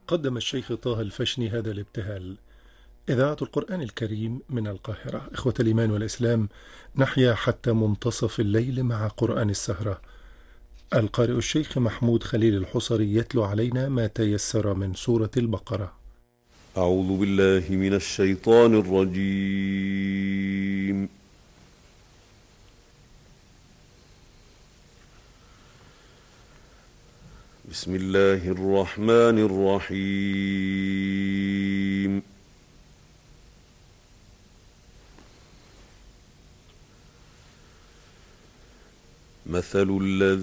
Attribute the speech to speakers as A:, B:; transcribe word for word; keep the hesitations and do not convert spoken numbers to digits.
A: قدم الشيخ طه الفشني هذا الابتهال. إذاعة القرآن الكريم من القاهرة. إخوة الإيمان والإسلام، نحيا حتى منتصف الليل مع قرآن السهرة. القارئ الشيخ محمود خليل الحصري يتلو علينا ما تيسر من سورة البقرة.
B: أعوذ بالله من الشيطان الرجيم. بسم الله الرحمن الرحيم. مثل الذي